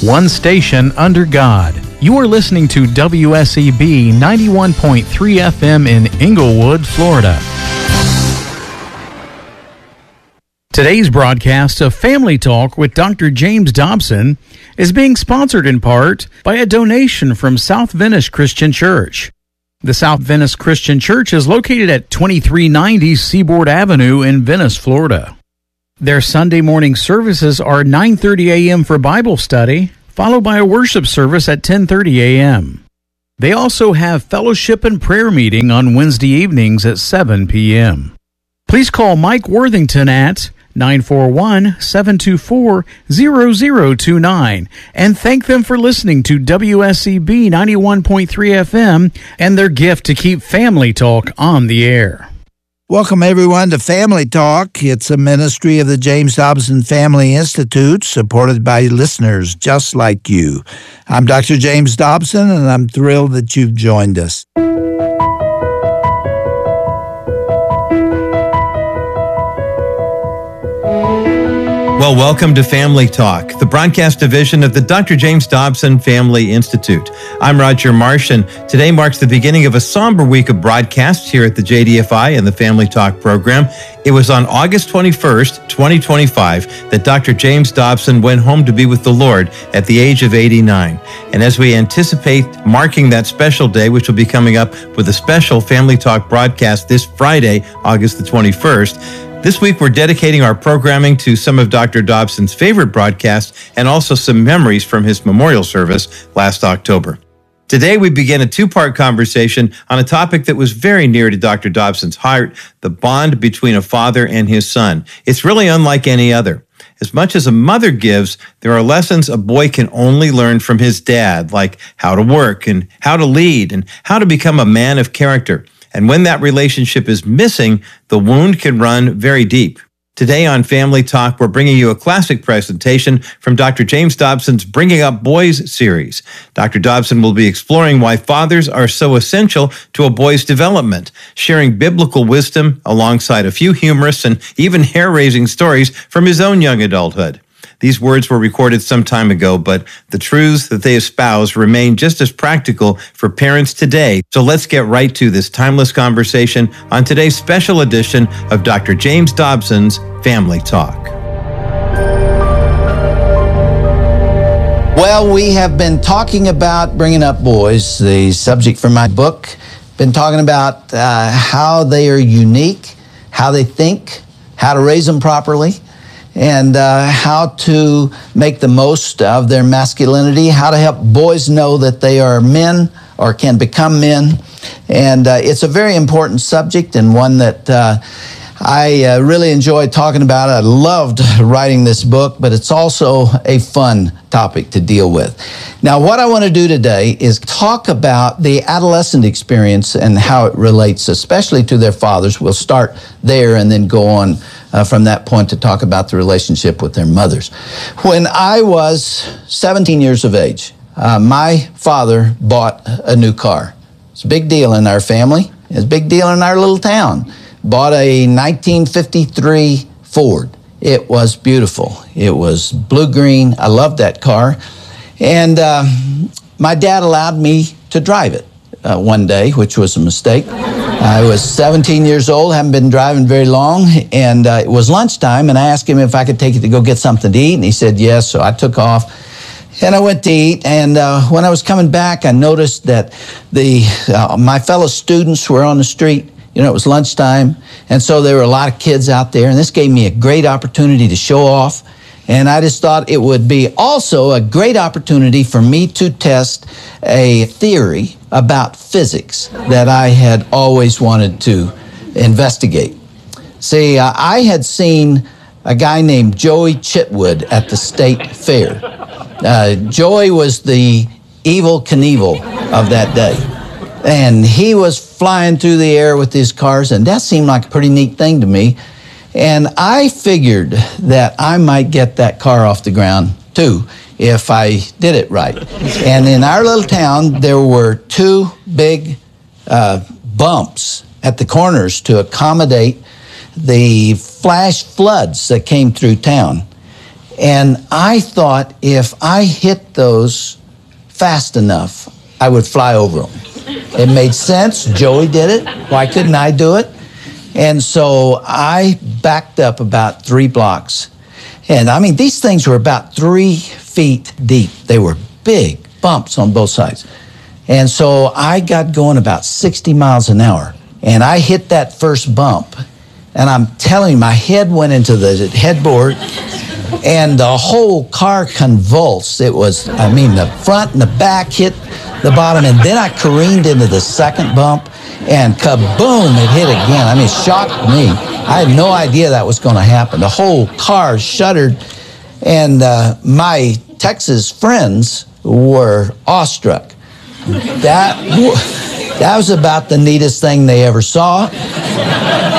one station under God. You are listening to WSEB 91.3 FM in Inglewood, Florida. Today's broadcast of Family Talk with Dr. James Dobson is being sponsored in part by a donation from South Venice Christian Church. The South Venice Christian Church is located at 2390 Seaboard Avenue in Venice, Florida. Their Sunday morning services are 9:30 a.m. for Bible study, followed by a worship service at 10:30 a.m. They also have fellowship and prayer meeting on Wednesday evenings at 7 p.m. Please call Mike Worthington at 941-724-0029 and thank them for listening to WSEB 91.3 FM and their gift to keep Family Talk on the air. Welcome, everyone, to Family Talk. It's a ministry of the James Dobson Family Institute, supported by listeners just like you. I'm Dr. James Dobson, and I'm thrilled that you've joined us. Well, welcome to Family Talk, the broadcast division of the Dr. James Dobson Family Institute. I'm Roger Marsh, and today marks the beginning of a somber week of broadcasts here at the JDFI and the Family Talk program. It was on August 21st, 2025, that Dr. James Dobson went home to be with the Lord at the age of 89. And as we anticipate marking that special day, which will be coming up with a special Family Talk broadcast this Friday, August the 21st, this week, we're dedicating our programming to some of Dr. Dobson's favorite broadcasts and also some memories from his memorial service last October. Today, we begin a two-part conversation on a topic that was very near to Dr. Dobson's heart, the bond between a father and his son. It's really unlike any other. As much as a mother gives, there are lessons a boy can only learn from his dad, like how to work and how to lead and how to become a man of character. And when that relationship is missing, the wound can run very deep. Today on Family Talk, we're bringing you a classic presentation from Dr. James Dobson's Bringing Up Boys series. Dr. Dobson will be exploring why fathers are so essential to a boy's development, sharing biblical wisdom alongside a few humorous and even hair-raising stories from his own young adulthood. These words were recorded some time ago, but the truths that they espouse remain just as practical for parents today. So let's get right to this timeless conversation on today's special edition of Dr. James Dobson's Family Talk. Well, we have been talking about bringing up boys, the subject for my book. Been talking about how they are unique, how they think, how to raise them properly, and how to make the most of their masculinity, how to help boys know that they are men or can become men. And it's a very important subject and one that I really enjoy talking about. I loved writing this book, but it's also a fun topic to deal with. Now, what I want to do today is talk about the adolescent experience and how it relates, especially to their fathers. We'll start there and then go on from that point to talk about the relationship with their mothers. When I was 17 years of age, my father bought a new car. It's a big deal in our family. It's a big deal in our little town. Bought a 1953 Ford. It was beautiful. It was blue-green. I loved that car. And my dad allowed me to drive it one day, which was a mistake. I was 17 years old, hadn't been driving very long, and it was lunchtime, and I asked him if I could take it to go get something to eat, and he said yes, so I took off, and I went to eat, and when I was coming back, I noticed that my fellow students were on the street. You know, it was lunchtime, and so there were a lot of kids out there, and this gave me a great opportunity to show off, and I just thought it would be also a great opportunity for me to test a theory about physics that I had always wanted to investigate. See, I had seen a guy named Joey Chitwood at the state fair. Joey was the Evel Knievel of that day. And he was flying through the air with his cars, and that seemed like a pretty neat thing to me. And I figured that I might get that car off the ground, too, if I did it right. And in our little town, there were two big bumps at the corners to accommodate the flash floods that came through town. And I thought if I hit those fast enough, I would fly over them. It made sense. Joey did it. Why couldn't I do it? And so I backed up about 3 blocks. And I mean, these things were about 3 feet deep. They were big bumps on both sides. And so I got going about 60 miles an hour. And I hit that first bump. And I'm telling you, my head went into the headboard. And the whole car convulsed. It was, I mean, the front and the back hit the bottom. And then I careened into the second bump. And kaboom, it hit again. I mean, it shocked me. I had no idea that was going to happen. The whole car shuddered. And my Texas friends were awestruck. That was about the neatest thing they ever saw.